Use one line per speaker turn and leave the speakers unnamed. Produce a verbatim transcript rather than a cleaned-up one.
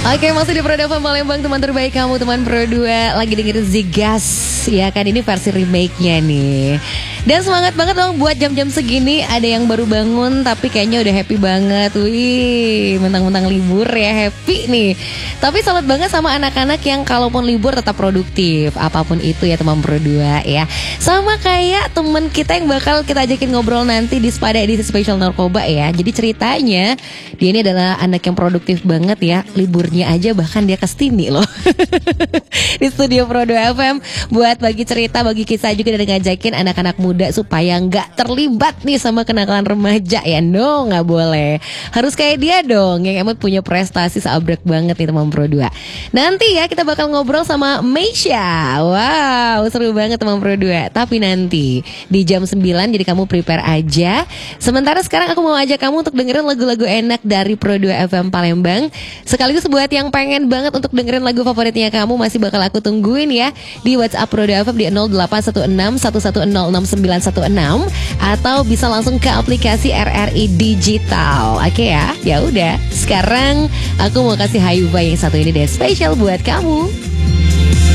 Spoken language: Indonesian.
Oke, masih di Pro dua F M Palembang, teman terbaik kamu, teman Pro dua. Lagi dengerin Zigas, ya kan, ini versi remake-nya nih. Dan semangat banget dong buat jam-jam segini. Ada yang baru bangun tapi kayaknya udah happy banget. Wih, mentang-mentang libur ya, happy nih. Tapi salut banget sama anak-anak yang kalaupun libur tetap produktif. Apapun itu ya teman Pro dua ya. Sama kayak temen kita yang bakal kita ajakin ngobrol nanti di Spada edisi spesial narkoba ya. Jadi ceritanya dia ini adalah anak yang produktif banget ya. Liburnya aja bahkan dia kesini loh. Di studio Pro dua F M buat bagi cerita, bagi kisah juga, dan ngajakin anak-anak muda supaya nggak terlibat nih sama kenakalan remaja ya. No, nggak boleh. Harus kayak dia dong, yang emang punya prestasi seabrek banget nih teman Pro dua. Nanti ya kita bakal ngobrol sama Meisha. Wow, seru banget teman Pro dua. Tapi nanti di jam sembilan, jadi kamu prepare aja. Sementara sekarang aku mau ajak kamu untuk dengerin lagu-lagu enak dari Pro dua F M Palembang. Sekaligus buat yang pengen banget untuk dengerin lagu favoritnya kamu, masih bakal aku tungguin ya di WhatsApp Pro dua F M di nol delapan satu enam satu satu nol enam sembilan satu enam, atau bisa langsung ke aplikasi R R I Digital. Oke ya, ya udah. Sekarang aku mau kasih Hayuba yang satu ini deh, spesial buat kamu.